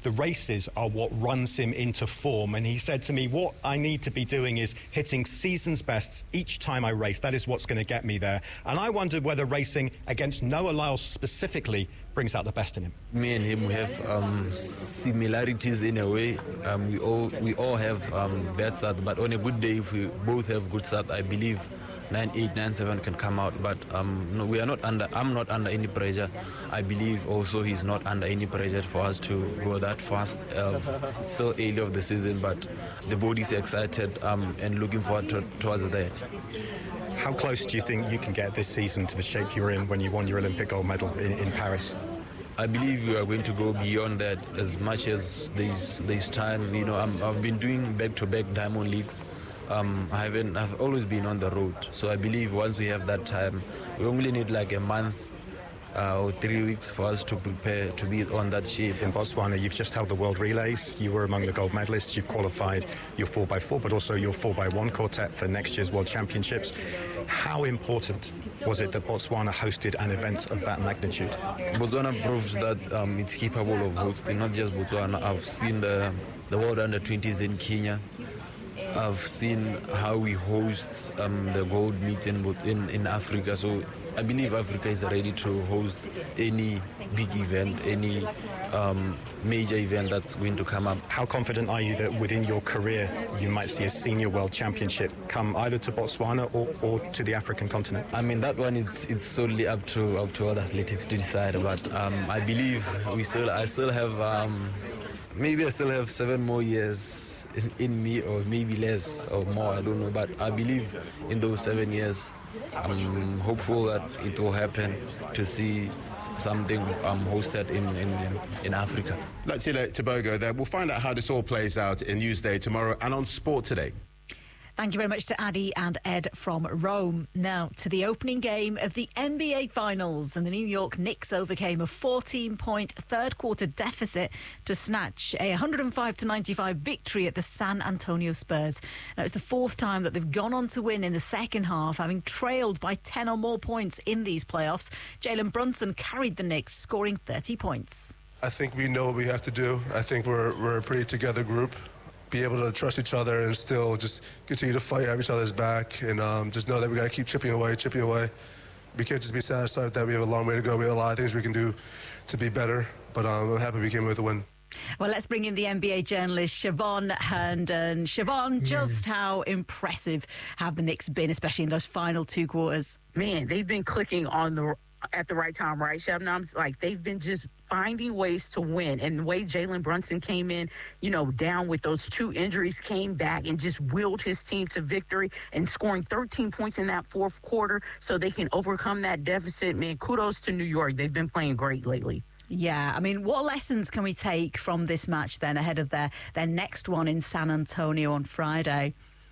the races are what runs him into form. And he said to me, what I need to be doing is hitting season's bests each time I race. That is what's going to get me there. And I wondered whether racing against Noah Lyles specifically brings out the best in him. Me and him, we have similarities in a way. We all have bad start, but on a good day, if we both have good start, I believe 9-8, 9-7 can come out. But no, we are not under. I'm not under any pressure. I believe also he's not under any pressure for us to go that fast. It's still early of the season, but the body's excited and looking forward towards that. How close do you think you can get this season to the shape you were in when you won your Olympic gold medal in Paris? I believe we are going to go beyond that as much as there's time. You know, I've been doing back-to-back Diamond Leagues. I've always been on the road. So I believe once we have that time, we only need like a month or 3 weeks for us to prepare to be on that shape. In Botswana, you've just held the World Relays. You were among the gold medalists. You've qualified your 4x4, but also your 4x1 quartet for next year's World Championships. How important was it that Botswana hosted an event of that magnitude? Botswana proves that it's capable of hosting, not just Botswana. I've seen the World Under-20s in Kenya. I've seen how we host the gold meet in Africa. So I believe Africa is ready to host any big event, any major event that's going to come up. How confident are you that within your career you might see a senior world championship come either to Botswana or to the African continent? I mean, that one it's solely up to all athletics to decide. But I believe I still have maybe I still have 7 more years in me, or maybe less or more, I don't know, but I believe in those 7 years I'm hopeful that it will happen to see something hosted in Africa. Let's see Tebogo there. We'll find out how this all plays out in Newsday tomorrow and on Sport Today. Thank you very much to Addy and Ed from Rome. Now to the opening game of the NBA Finals, and the New York Knicks overcame a 14-point third-quarter deficit to snatch a 105-95 victory at the San Antonio Spurs. Now it's the 4th time that they've gone on to win in the second half, having trailed by 10 or more points in these playoffs. Jalen Brunson carried the Knicks, scoring 30 points. I think we know what we have to do. I think we're a pretty together group. Be able to trust each other and still just continue to fight at each other's back, and just know that we got to keep chipping away. We can't just be satisfied that we have a long way to go. We have a lot of things we can do to be better, but I'm happy we came with a win. Well, let's bring in the NBA journalist Siobhan Herndon. Siobhan, just how impressive have the Knicks been, especially in those final 2 quarters? Man, they've been clicking at the right time, right, Shabnam? Like, they've been just finding ways to win. And the way Jalen Brunson came in, down with those 2 injuries, came back and just willed his team to victory and scoring 13 points in that 4th quarter so they can overcome that deficit. Man, kudos to New York. They've been playing great lately. Yeah, I mean, what lessons can we take from this match then ahead of their next one in San Antonio on Friday?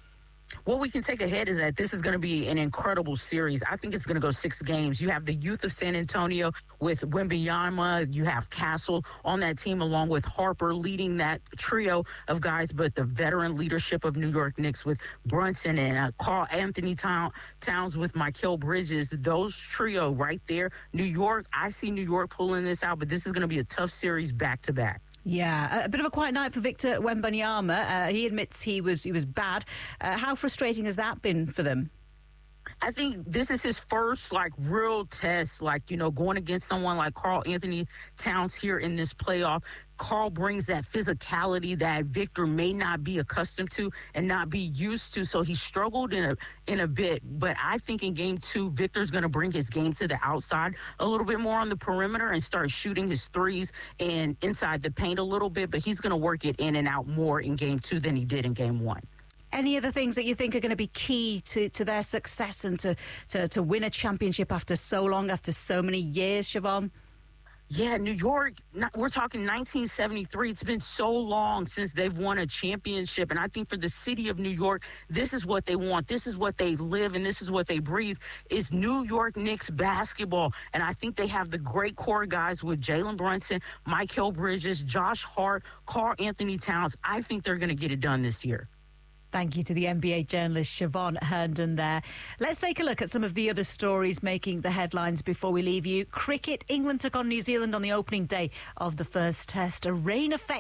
What we can take ahead is that this is going to be an incredible series. I think it's going to go 6 games. You have the youth of San Antonio with Wembanyama. You have Castle on that team along with Harper leading that trio of guys. But the veteran leadership of New York Knicks with Brunson and Karl Anthony Towns with Mikal Bridges. Those trio right there. New York, I see New York pulling this out, but this is going to be a tough series back-to-back. Yeah, a bit of a quiet night for Victor Wembanyama. He admits he was bad. How frustrating has that been for them? I think this is his first, real test, going against someone like Karl Anthony Towns here in this playoff. Karl brings that physicality that Victor may not be accustomed to and not be used to, so he struggled in a bit. But I think in Game 2, Victor's going to bring his game to the outside a little bit more on the perimeter and start shooting his threes and inside the paint a little bit, but he's going to work it in and out more in Game 2 than he did in Game 1. Any other things that you think are going to be key to their success and to win a championship after so long, after so many years, Siobhan? Yeah, New York, we're talking 1973. It's been so long since they've won a championship. And I think for the city of New York, this is what they want. This is what they live and this is what they breathe is New York Knicks basketball. And I think they have the great core guys with Jalen Brunson, Mikal Bridges, Josh Hart, Karl Anthony Towns. I think they're going to get it done this year. Thank you to the NBA journalist Siobhan Herndon there. Let's take a look at some of the other stories making the headlines before we leave you. Cricket, England took on New Zealand on the opening day of the first test. A rain effect